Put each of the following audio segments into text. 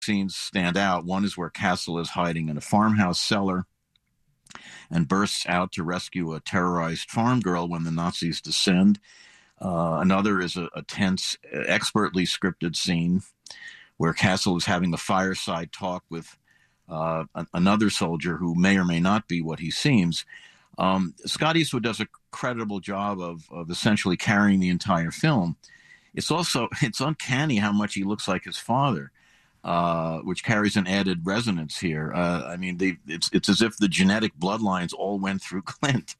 scenes stand out. One is where Castle is hiding in a farmhouse cellar and bursts out to rescue a terrorized farm girl when the Nazis descend. Another is a tense, expertly scripted scene where Castle is having a fireside talk with another soldier who may or may not be what he seems. Scott Eastwood does a credible job of essentially carrying the entire film. It's uncanny how much he looks like his father, which carries an added resonance here. I mean, it's as if the genetic bloodlines all went through Clint.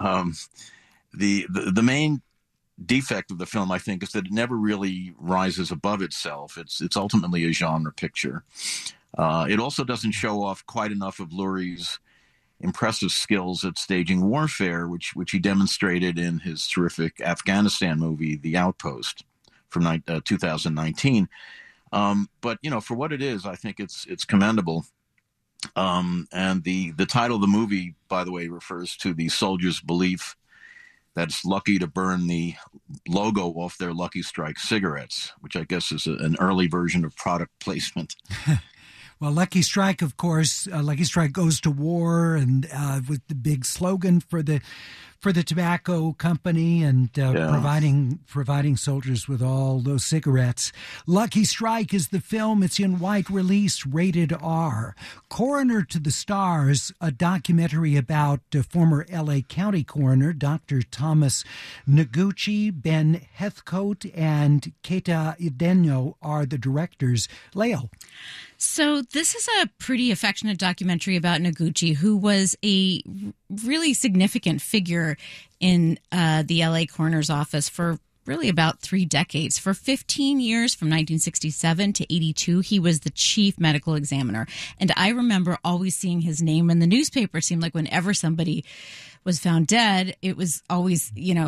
The main defect of the film, I think, is that it never really rises above itself. It's ultimately a genre picture. It also doesn't show off quite enough of Lurie's impressive skills at staging warfare, which he demonstrated in his terrific Afghanistan movie, The Outpost, from 2019. But for what it is, I think it's commendable. And the title of the movie, by the way, refers to the soldiers' belief that it's lucky to burn the logo off their Lucky Strike cigarettes, which I guess is an early version of product placement. Well, Lucky Strike, of course, Lucky Strike goes to war, and with the big slogan for the tobacco company, and providing soldiers with all those cigarettes. Lucky Strike is the film. It's in white release, rated R. Coroner to the Stars, a documentary about former L.A. County Coroner Dr. Thomas Noguchi. Ben Heathcote and Keita Ideno are the directors. Leo. So this is a pretty affectionate documentary about Noguchi, who was a really significant figure in the LA coroner's office for really about 3 decades. For 15 years, from 1967 to 82, he was the chief medical examiner. And I remember always seeing his name in the newspaper. It seemed like whenever somebody was found dead, it was always,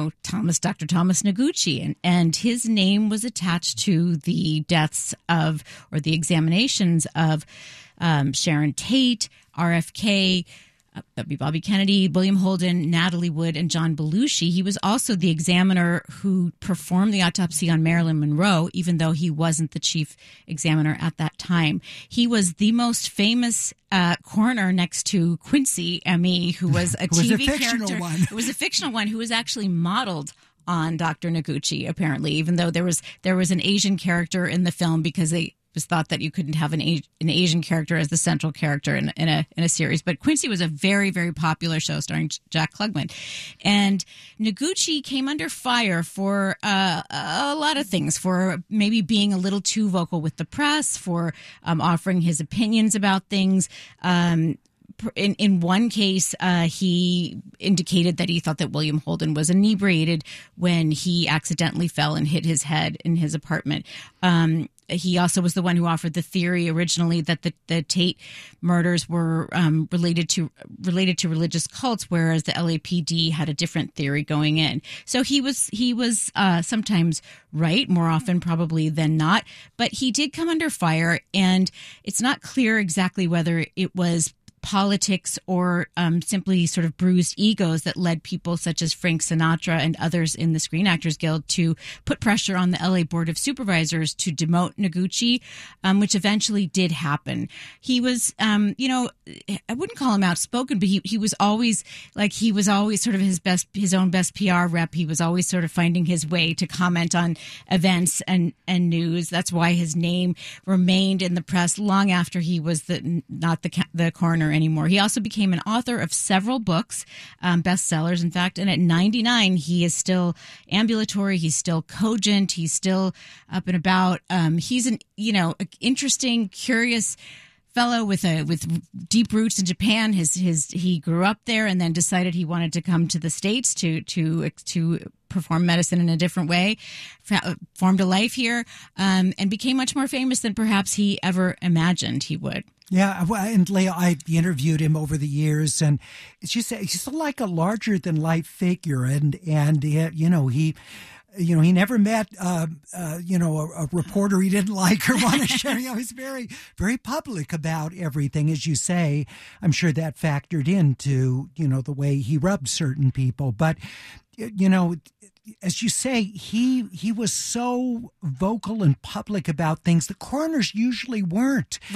Dr. Thomas Noguchi. And his name was attached to the deaths of, or the examinations of, Sharon Tate, RFK, Bobby Kennedy, William Holden, Natalie Wood, and John Belushi. He was also the examiner who performed the autopsy on Marilyn Monroe, even though he wasn't the chief examiner at that time. He was the most famous coroner next to Quincy M.E., who was a TV character. It was a fictional one who was actually modeled on Dr. Noguchi, apparently, even though there was an Asian character in the film, because it was thought that you couldn't have an Asian character as the central character in a series. But Quincy was a very, very popular show starring Jack Klugman. And Noguchi came under fire for a lot of things, for maybe being a little too vocal with the press, for offering his opinions about things. In one case, he indicated that he thought that William Holden was inebriated when he accidentally fell and hit his head in his apartment. He also was the one who offered the theory originally that the Tate murders were related to religious cults, whereas the LAPD had a different theory going in. So he was sometimes right, more often probably than not, but he did come under fire, and it's not clear exactly whether it was politics or simply sort of bruised egos that led people such as Frank Sinatra and others in the Screen Actors Guild to put pressure on the LA Board of Supervisors to demote Noguchi, which eventually did happen. He was, I wouldn't call him outspoken, but he was always sort of his own best PR rep. He was always sort of finding his way to comment on events and news. That's why his name remained in the press long after he was not the coroner anymore. He also became an author of several books, bestsellers, in fact, and at 99, he is still ambulatory, he's still cogent, he's still up and about. He's an interesting, curious fellow with deep roots in Japan. He grew up there and then decided he wanted to come to the States to perform medicine in a different way, formed a life here, and became much more famous than perhaps he ever imagined he would. Yeah, and Leo, I interviewed him over the years, and he's like a larger than life figure, and he never met a reporter he didn't like or want to share. He's very, very public about everything, as you say. I'm sure that factored into the way he rubbed certain people, but as you say, he was so vocal and public about things the coroners usually weren't.